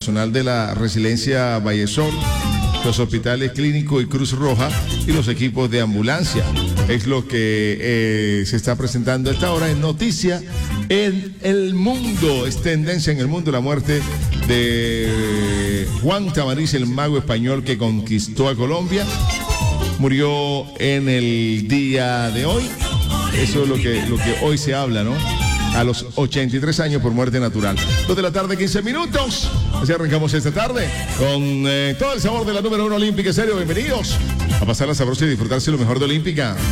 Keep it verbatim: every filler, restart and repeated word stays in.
personal de la Resiliencia Vallesol, los hospitales Clínico y Cruz Roja y los equipos de ambulancia. Es lo que eh, se está presentando a esta hora en Noticia en el Mundo. Es tendencia en el mundo la muerte de Juan Tamariz, el mago español que conquistó a Colombia. Murió en el día de hoy. Eso es lo que, lo que hoy se habla, ¿no? A los ochenta y tres años por muerte natural. dos de la tarde, quince minutos. Así arrancamos esta tarde con eh, todo el sabor de la número uno olímpica. En serio, bienvenidos a pasar la sabrosa y disfrutarse lo mejor de Olímpica.